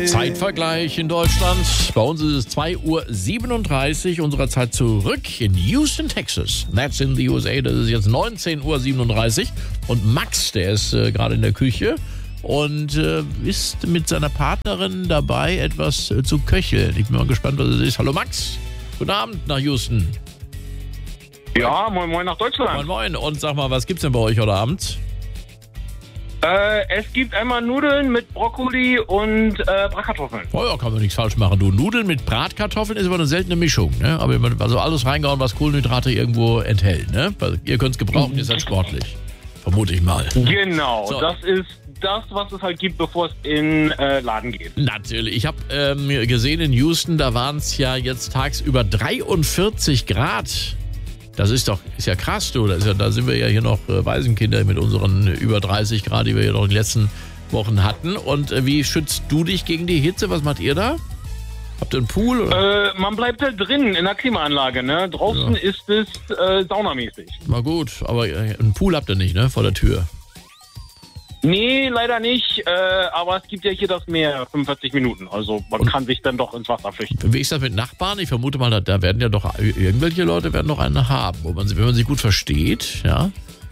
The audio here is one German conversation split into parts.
Zeitvergleich in Deutschland. Bei uns ist es 2:37 Uhr unserer Zeit zurück in Houston, Texas. That's in the USA. Das ist jetzt 19:37 Uhr. Und Max, der ist gerade in der Küche und ist mit seiner Partnerin dabei, etwas zu köcheln. Ich bin mal gespannt, was es ist. Hallo Max, guten Abend nach Houston. Ja, moin moin nach Deutschland. Moin moin. Und sag mal, was gibt's denn bei euch heute Abend? Es gibt einmal Nudeln mit Brokkoli und Bratkartoffeln. Oh ja, kann man nichts falsch machen. Du, Nudeln mit Bratkartoffeln ist aber eine seltene Mischung, ne? Aber also alles reingehauen, was Kohlenhydrate irgendwo enthält, ne? Weil ihr könnt es gebrauchen, ihr seid sportlich. Vermute ich mal. Genau, So. Das ist das, was es halt gibt, bevor es in Laden geht. Natürlich. Ich habe gesehen in Houston, da waren es ja jetzt tagsüber 43 Grad. Das ist ja krass, du. Da sind wir ja hier noch Waisenkinder mit unseren über 30 Grad, die wir ja noch in den letzten Wochen hatten. Und wie schützt du dich gegen die Hitze? Was macht ihr da? Habt ihr einen Pool? Oder? Man bleibt halt drin in der Klimaanlage, ne? Draußen ist es saunamäßig. Na gut, aber einen Pool habt ihr nicht, ne? Vor der Tür. Nee, leider nicht. Aber es gibt ja hier das Meer, 45 Minuten. Also man kann sich dann doch ins Wasser flüchten. Wie ist das mit Nachbarn? Ich vermute mal, da werden ja doch irgendwelche Leute werden noch einen haben, wenn man sich gut versteht, ja?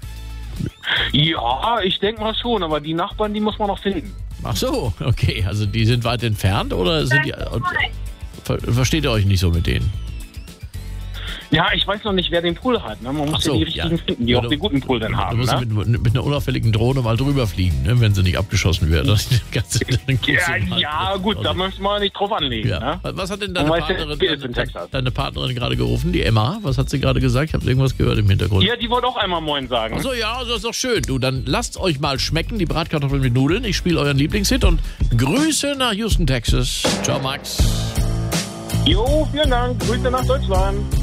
Ja, ich denke mal schon. Aber die Nachbarn, die muss man noch finden. Ach so, okay. Also die sind weit entfernt oder sind die... Versteht ihr euch nicht so mit denen? Ja, ich weiß noch nicht, wer den Pool hat. Ne? Man muss ja die richtigen finden, die auch den guten Pool dann haben. Du musst mit einer unauffälligen Drohne mal drüber fliegen, ne? Wenn sie nicht abgeschossen wird. Gut, da möchte man nicht drauf anlegen. Ja. Ne? Was hat denn deine deine Partnerin gerade gerufen, die Emma? Was hat sie gerade gesagt? Ich habe irgendwas gehört im Hintergrund. Ja, die wollte auch einmal Moin sagen. Achso, ja, das ist doch schön. Du, dann lasst euch mal schmecken, die Bratkartoffeln mit Nudeln. Ich spiele euren Lieblingshit und Grüße nach Houston, Texas. Ciao, Max. Jo, vielen Dank. Grüße nach Deutschland.